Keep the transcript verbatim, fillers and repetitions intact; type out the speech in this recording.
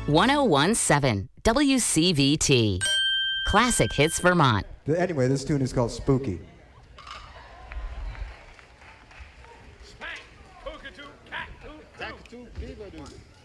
one oh one point seven W C V T. Classic Hits Vermont. Anyway, this tune is called Spooky. Spank, cockatoo, cat, toot, toot.